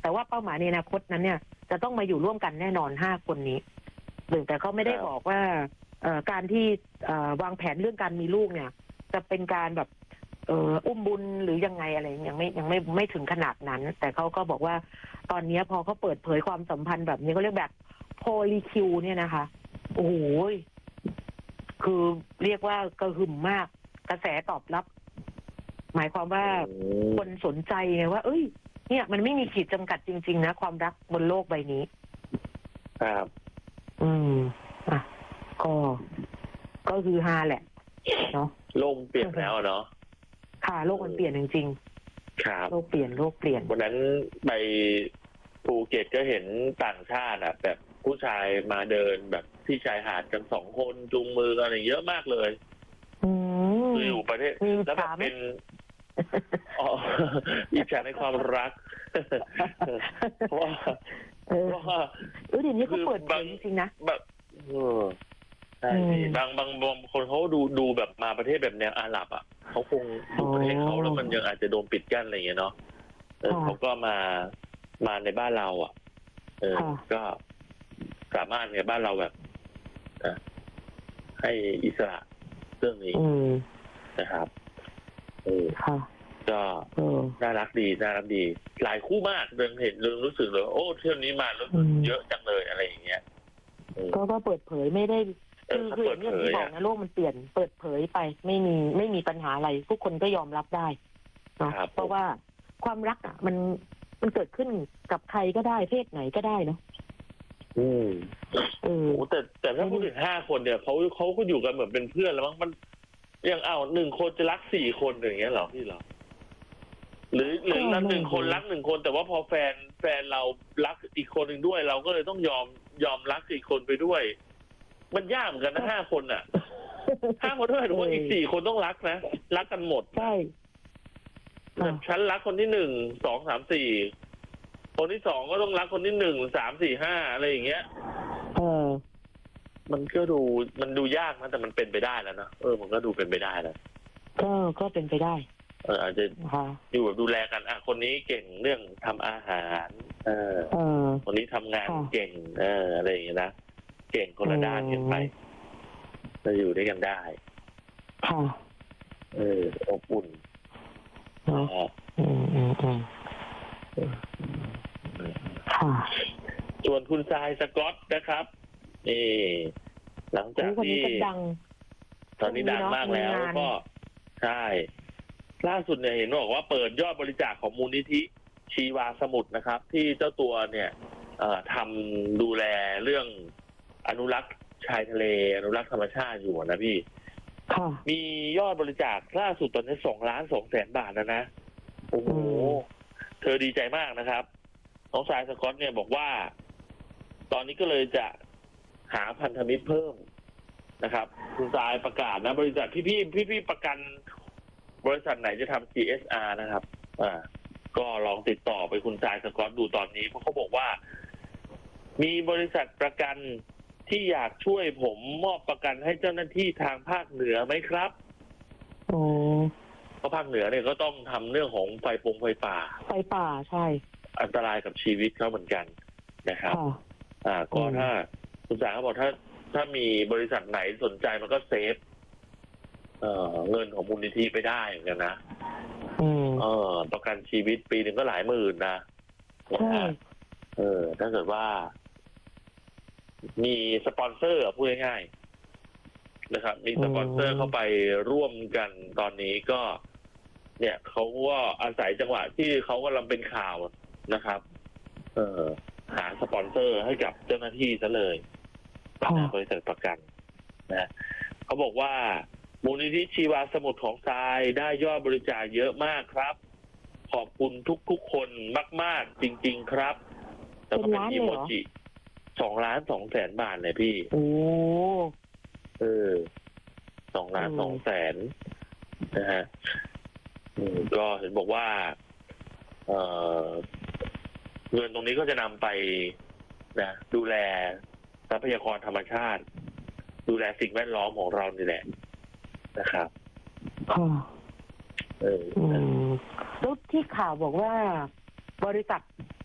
แต่ว่าเป้าหมายในอนาคตนั้นเนี่ยจะต้องมาอยู่ร่วมกันแน่นอน5 คนนี้แต่เขาไม่ได้บอกว่าการที่วางแผนเรื่องการมีลูกเนี่ยจะเป็นการแบบอุ้มบุญหรือยังไงอะไรยังไม่ถึงขนาดนั้นแต่เขาก็บอกว่าตอนนี้พอเขาเปิดเผยความสัมพันธ์แบบนี้เขาเรียกแบบโพลีคิวเนี่ยนะคะโอ้โหคือเรียกว่ากระหึ่มมากกระแสตอบรับหมายความว่าคนสนใจไงว่าเอ้ยเนี่ยมันไม่มีขีดจำกัดจริงๆนะความรักบนโลกใบนี้ครับอ่ะก็คือฮาแหละเนาะโลกเปลี่ยนแล้วเนาะค่ะโลกมันเปลี่ยนจริงๆครับโลกเปลี่ยนวันนั้นไปภูเก็ตก็เห็นต่างชาติแบบผู้ชายมาเดินแบบที่ชายหาดกัน2 คนจูงมือกันเยอะมากเลยคืออยู่ประเทศแล้วแบบเป็นอิจฉาในความรักเพราะว่าเดี๋ยวนี้เขาเปิดเผยจริงๆนะแบบใช่บางคนเขาดูแบบมาประเทศแบบแนวอาหรับเขาคงดูประเทศเขาแล้วมันยังอาจจะโดนปิดกั้นอะไรอย่างเงี้ยเนาะเขาก็มาในบ้านเราก็สามารถในบ้านเราแบบให้อิสระเรื่องนี้นะครับก็น่ารักดีหลายคู่มากเห็นรู้สึกเลยโอ้เที่ยวนี้มาแล้วเยอะจังเลยอะไรอย่างเงี้ยก็เปิดเผยไม่ได้คืออย่างที่บอกนะโลกมันเปลี่ยนเปิดเผยไปไม่มีปัญหาอะไรทุกคนก็ยอมรับได้นะเพราะว่าความรักมันเกิดขึ้นกับใครก็ได้เพศไหนก็ได้เนาะแต่ถ้าพูดถึง5 คนเนี่ยเขาก็อยู่กันเหมือนเป็นเพื่อนแล้วมั้งมันยัง1 คนจะรัก4 คนอย่างเงี้ยหรอพี่หรอหรือรัก1 คนรัก1 คนแต่ว่าพอแฟนเรารักอีกคนหนึ่งด้วยเราก็เลยต้องยอมรักอีกคนไปด้วยมันยากเหมือนกันนะ5 คน5 คนด้วยหรือว่าอีก4 คนต้องรักนะรักกันหมดใช่แบบฉันรักคนที่1 2 3 4คนที่2ก็ต้องรักคนที่1 3 4 5อะไรอย่างเงี้ยมันก็ดูยากนะแต่มันเป็นไปได้แล้วนะมันก็ดูเป็นไปได้แล้วก็เป็นไปได้อาจจะอยู่แบบดูแลกันคนนี้เก่งเรื่องทำอาหารคนนี้ทำงานเก่งอะไรอย่างเงี้ยนะเก่งคนละด้านกันไปจะอยู่ด้วยกันได้อบอุ่นส่วนคุณทรายสกอตนะครับนี่หลังจากที่ตอนนี้ดังมากแล้วก็ใช่ล่าสุดเนี่ยเห็นบอกว่าเปิดยอดบริจาคของมูลนิธิชีวาสมุทรนะครับที่เจ้าตัวเนี่ยทำดูแลเรื่องอนุรักษ์ชายทะเลอนุรักษ์ธรรมชาติอยู่นะพี่มียอดบริจาคล่าสุดตอนนี้2,200,000 บาทแล้วนะโอ้โหเธอดีใจมากนะครับน้องทรายสกอตเนี่ยบอกว่าตอนนี้ก็เลยจะหาพันธมิตรเพิ่มนะครับคุณทรายประกาศนะบริษัทพี่ประกันบริษัทไหนจะทำ CSR นะครับก็ลองติดต่อไปคุณทรายสกอตดูตอนนี้เพราะเขาบอกว่ามีบริษัทประกันที่อยากช่วยผมมอบประกันให้เจ้าหน้าที่ทางภาคเหนือไหมครับเพราะภาคเหนือเนี่ยก็ต้องทำเรื่องของไฟป่าใช่อันตรายกับชีวิตเขาเหมือนกันนะครับก็ถ้าคุณสาเขาบอกถ้ามีบริษัทไหนสนใจมันก็เซฟเงินของมูลนิธิไปได้เหมือนกันนะประกันชีวิตปีหนึ่งก็หลายหมื่นนะถ้าเกิดว่ามีสปอนเซอร์พูดง่ายๆนะครับมีสปอนเซอร์เข้าไปร่วมกันตอนนี้ก็เนี่ยเขาก็อาศัยจังหวะที่เขากำลังเป็นข่าวนะครับหาสปอนเซอร์ให้กับเจ้าหน้าที่ซะเลยบริษัทประกันนะเขาบอกว่ามูลนิธิชีวาสมุทรของทรายได้ยอดบริจาคเยอะมากครับขอบคุณทุกคนมากๆจริงๆครับแต่ก็เป็นอีโมจิ2,200,000 บาทเลยพี่2,200,000นะฮะก็เห็นบอกว่าเงินตรงนี้ก็จะนำไปนะดูแลทรัพยากรธรรมชาติดูแลสิ่งแวดล้อมของเรานี่แหละนะครับแล้วที่ข่าวบอกว่าบริษัท